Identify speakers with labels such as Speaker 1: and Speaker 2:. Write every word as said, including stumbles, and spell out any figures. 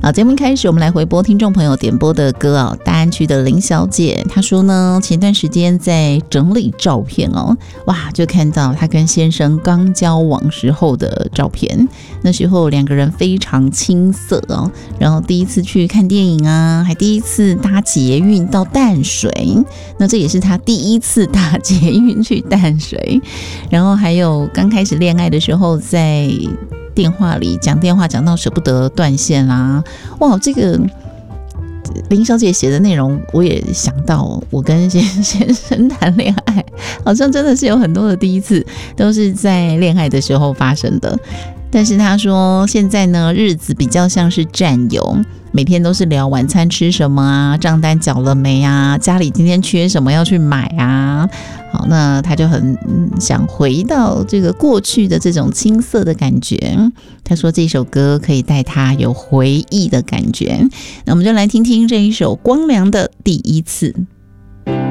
Speaker 1: 好，节目开始，我们来回播听众朋友点播的歌哦。大安区的林小姐她说呢，前段时间在整理照片哦，哇，就看到她跟先生刚交往时候的照片，那时候两个人非常青涩哦，然后第一次去看电影啊，还第一次搭捷运到淡水，那这也是她第一次搭捷运去淡水，然后还有刚开始恋爱的时候在电话里讲电话讲到舍不得断线啦、啊，哇，这个林小姐写的内容我也想到，我跟先先生谈恋爱，好像真的是有很多的第一次都是在恋爱的时候发生的。但是她说现在呢，日子比较像是战友，每天都是聊晚餐吃什么啊，账单缴了没啊，家里今天缺什么要去买啊。好，那他就很想回到这个过去的这种青涩的感觉。他说这首歌可以带他有回忆的感觉。那我们就来听听这一首光良的第一次。